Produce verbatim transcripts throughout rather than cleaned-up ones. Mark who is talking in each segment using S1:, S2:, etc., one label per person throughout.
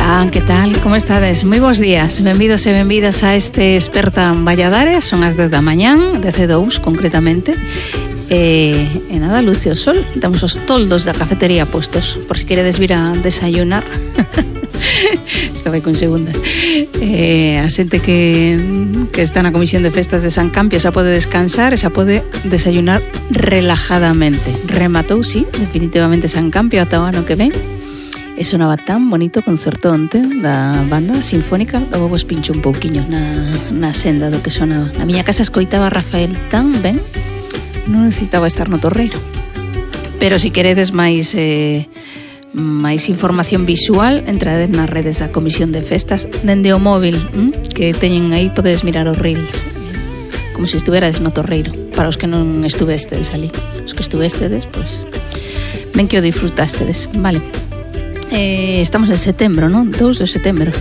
S1: Ola, que tal? Como estades? Moi bons días, benvidos e benvidas a este Experta en Valladares. Son as dez da mañán, dez e dous concretamente. E, e nada, luce o sol. Temos os toldos da cafetería postos, por si queredes vir a desayunar. Estaba aí con segundas. Eh, a xente que, que está na Comisión de Festas de San Campio xa pode descansar e xa pode desayunar relajadamente. Rematou, sí, definitivamente San Campio ata o ano que ven. E sonaba tan bonito o concerto onte da banda sinfónica. Logo vos pincho un pouquiño na, na senda do que sonaba. Na miña casa escoitaba a Rafael tan ben, non necesitaba estar no Torreiro. Pero se si queredes máis eh, máis información visual, entrades nas redes da Comisión de Festas dende o móvil, hm? que teñen aí, podedes mirar os reels como se estuverades no Torreiro. Para os que non estuvestedes ali, os que estuvestedes, pois ben que o disfrutastedes. Vale. Eh, estamos en setembro, non? dous de setembro.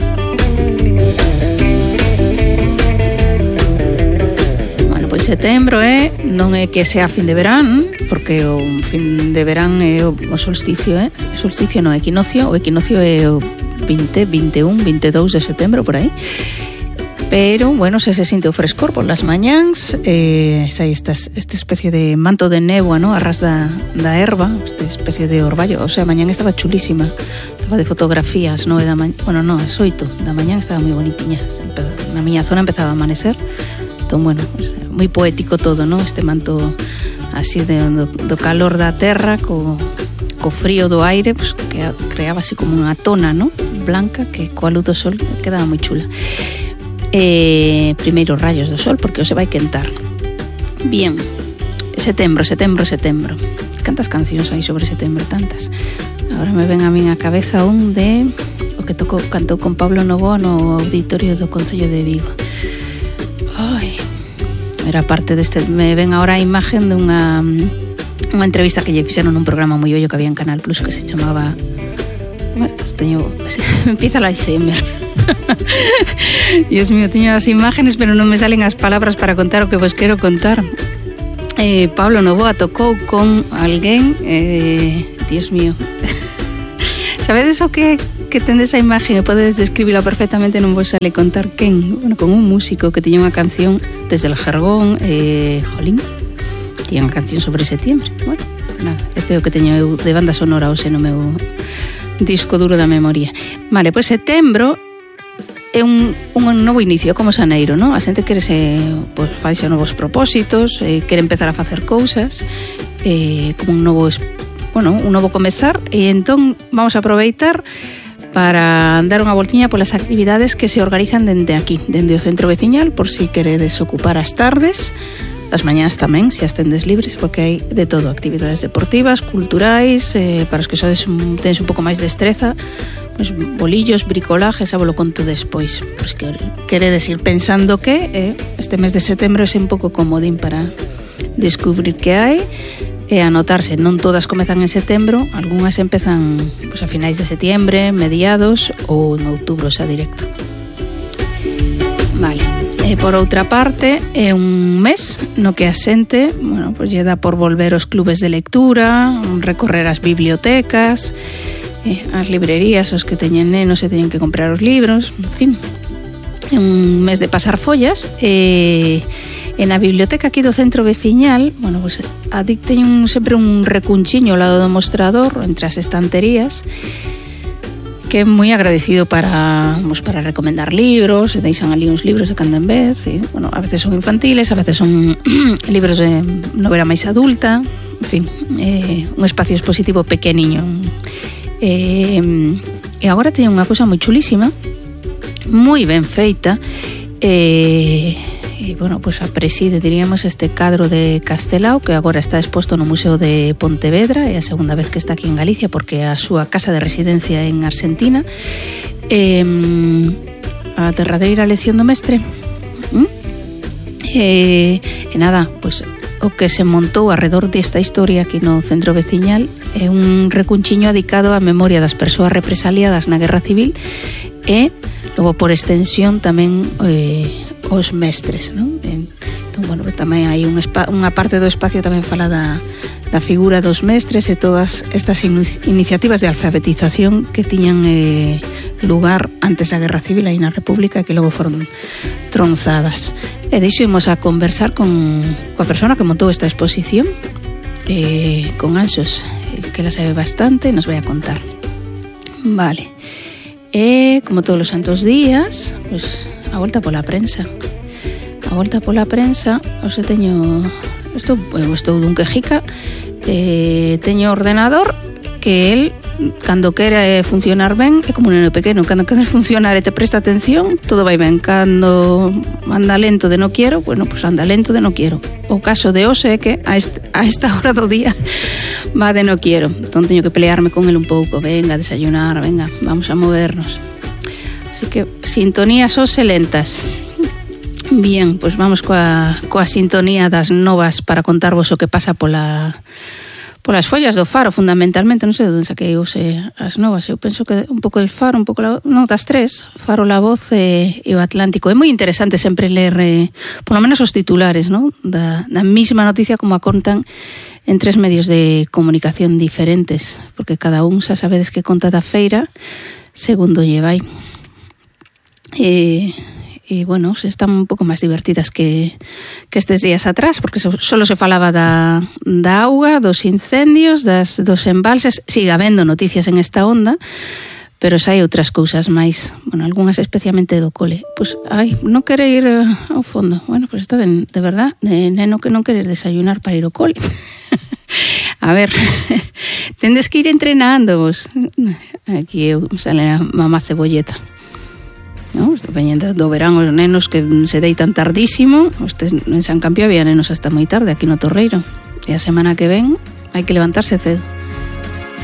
S1: Bueno, pois setembro é, non é que sea fin de verán, porque o fin de verán é o, o solsticio, é? Eh? Solsticio non, equinoccio, o equinoccio é o vinte, vinte e un, vinte e dous de setembro, por aí. Pero, bueno, se se sinte o frescor por las mañáns, eh, xa esta, esta especie de manto de néboa, ¿no? A ras da, da erva, esta especie de orballo. O sea, mañán estaba chulísima, estaba de fotografías, nove da mañán, bueno, no, es oito da mañán, estaba moi bonitiña. Na miña zona empezaba a amanecer, entón, bueno, pues, moi poético todo, ¿no? Este manto así de, do, do calor da terra, co, co frío do aire, pues, que creaba así como unha tona, ¿no? Blanca, que coa luz do sol quedaba moi chula. Eh, primeiro rayos do sol, porque o se vai quentar. Bien, setembro, setembro, setembro. Cantas cancións hai sobre setembro? Tantas. Agora me ven a min a cabeza un de o que tocou, cantou con Pablo Novoa no auditorio do Concello de Vigo. Ai, era parte deste, me ven agora a imagen de unha unha entrevista que lle fixeron nun programa moi bello que había en Canal Plus que se chamaba, bueno, teño, empieza la Alzheimer. Dios mío, teño as imágenes pero non me salen as palabras para contar o que vos quero contar. eh, Pablo Novoa tocou con alguén, eh, Dios mío. Sabedes o que, que tendes a imagen e podedes describilo perfectamente, non vos sale contar quen. Bueno, con un músico que tiña unha canción desde el Jergón, eh, jolín, tiña unha canción sobre setembro. Bueno, nada, este é o que teño eu de banda sonora hoxe no meu disco duro da memoria. Vale, pois setembro é un, un novo inicio, como xaneiro, non? A xente quere se, pois, faixe novos propósitos, eh, quere empezar a facer cousas, eh, como un novo, bueno, un novo comezar, e entón vamos a aproveitar para dar unha voltiña polas actividades que se organizan dende aquí, dende o centro veciñal, por si queredes ocupar as tardes, as mañás tamén, se as tendes libres, porque hai de todo, actividades deportivas, culturais, eh, para os que sodes un, tenes un pouco máis de destreza, pues, bolillos, bricolaje, xa vos lo conto despois. Pues que queredes ir pensando que eh, este mes de setembro é un pouco comodín para descubrir que hai e anotarse. Non todas comezan en setembro, algunhas empezan pues, a finais de setiembre, mediados ou en outubro xa directo. Vale. E por outra parte, é un mes no que a xente, bueno, pues lle dá por volver aos clubes de lectura, recorrer as bibliotecas, eh, as librerías, os que teñen nenos e teñen que comprar os libros, en fin. É un mes de pasar follas. E en a biblioteca aquí do centro veciñal, bueno, pues a D I C teñen un, sempre un recunchiño ao lado do mostrador, entre as estanterías, que é moi agradecido para, pues, para recomendar libros, e deixan ali uns libros de cando en vez, e, bueno, a veces son infantiles, a veces son libros de novela máis adulta, en fin, eh, un espacio expositivo pequeniño. E, e agora teñen unha cousa moi chulísima, moi ben feita, e, e bueno, pues a preside, diríamos, este cadro de Castelao, que agora está exposto no Museo de Pontevedra, é a segunda vez que está aquí en Galicia, porque a súa casa de residencia en Argentina. E, a derradeira lección do mestre. ¿Mm? E, e nada, pues o que se montou alrededor desta historia aquí no centro veciñal é un recunchiño dedicado á memoria das persoas represaliadas na Guerra Civil e, logo por extensión, tamén eh, os mestres, non? Entón, bueno, tamén hai un espa- unha parte do espacio tamén fala da, da figura dos mestres e todas estas in- iniciativas de alfabetización que tiñan eh, lugar antes da Guerra Civil aí na República, que logo foron tronzadas. E deixo imos a conversar con coa persona que montou esta exposición, eh, con Anxos, que la sabe bastante, nos vai a contar. Vale. E, como todos os santos días, pues, a volta pola prensa. A volta pola prensa, hoxe teño... Estou, eu estou dun quejica, eh, teño ordenador que el, cando quere funcionar ben, é como un neno pequeno, cando quere funcionar e te presta atención, todo vai ben. Cando anda lento de no quiero, bueno, pues anda lento de no quiero. O caso de hoxe é que a, est a esta hora do día va de no quiero. Entón teño que pelearme con el un pouco. Venga, desayunar, venga, vamos a movernos. Así que sintonías hoxe lentas. Bien, pues vamos coa, coa sintonía das novas para contarvos o que pasa pola... polas follas do Faro, fundamentalmente. Non sei onde saquei hoxe as novas. Eu penso que un pouco del Faro, un pouco la... non, das tres, Faro, La Voz e, e o Atlántico. É moi interesante sempre ler, eh, por lo menos os titulares, ¿no? da, da mesma noticia como a contan en tres medios de comunicación diferentes, porque cada un xa sabedes que conta da feira segundo lle vai. E... e, bueno, se están un pouco máis divertidas que, que estes días atrás, porque so, solo se falaba da, da auga, dos incendios, das, dos embalses. Sigue habendo noticias en esta onda, pero xa hai outras cousas máis, bueno, algunhas especialmente do cole. Pois, ai, non quere ir ao fondo. Bueno, pois está de, de verdad, de neno que non querer desayunar para ir ao cole. A ver, tendes que ir entrenando vos. Aquí eu sale a mamá cebolleta. No, veñendo do verán os nenos que se deitan tardísimo. Estes, en San Campio había nenos hasta moi tarde aquí no Torreiro, e a semana que ven hai que levantarse cedo.